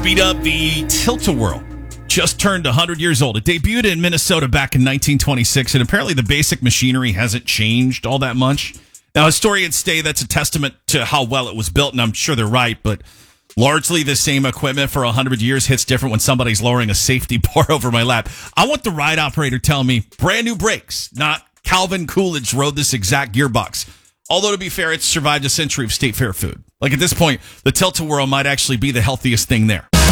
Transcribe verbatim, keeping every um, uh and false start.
Speed up. The Tilt-A-Whirl just turned one hundred years old. It debuted in Minnesota back in nineteen twenty-six, and apparently the basic machinery hasn't changed all that much. Now, historians say that's a testament to how well it was built, and I'm sure they're right, but largely the same equipment for one hundred years hits different when somebody's lowering a safety bar over my lap. I want the ride operator telling me brand new brakes, not Calvin Coolidge rode this exact gearbox. Although, to be fair, it's survived a century of state fair food. Like, at this point, the Tilt-A-Whirl might actually be the healthiest thing there.